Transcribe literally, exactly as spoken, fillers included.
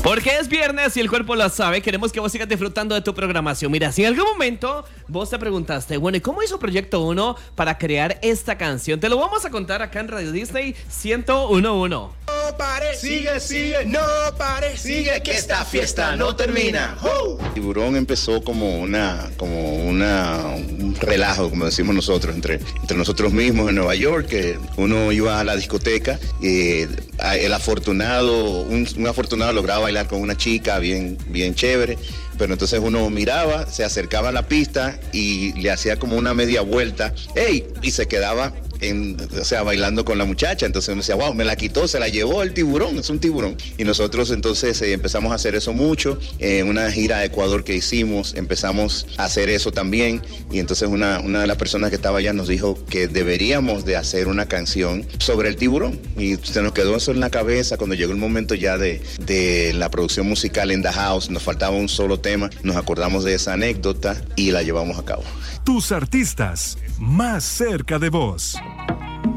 Porque es viernes y el cuerpo lo sabe, queremos que vos sigas disfrutando de tu programación. Mira, si en algún momento vos te preguntaste, bueno, ¿y cómo hizo Proyecto uno para crear esta canción? Te lo vamos a contar acá en Radio Disney ciento uno punto uno. No pare, sigue, sigue, no pare, sigue, que esta fiesta no termina. ¡Uh! Tiburón empezó como una, como una, un relajo, como decimos nosotros, entre, entre nosotros mismos en Nueva York, que uno iba a la discoteca y el afortunado, un, un afortunado lograba bailar con una chica bien, bien chévere, pero entonces uno miraba, se acercaba a la pista y le hacía como una media vuelta, ¡ey! Y se quedaba En, o sea, bailando con la muchacha. Entonces uno decía, wow, me la quitó, se la llevó el tiburón, es un tiburón. Y nosotros entonces eh, empezamos a hacer eso mucho. En eh, una gira a Ecuador que hicimos, empezamos a hacer eso también. Y entonces una, una de las personas que estaba allá nos dijo que deberíamos de hacer una canción sobre el tiburón. Y se nos quedó eso en la cabeza. Cuando llegó el momento ya de, de la producción musical en The House, nos faltaba un solo tema, nos acordamos de esa anécdota y la llevamos a cabo. Tus artistas más cerca de vos.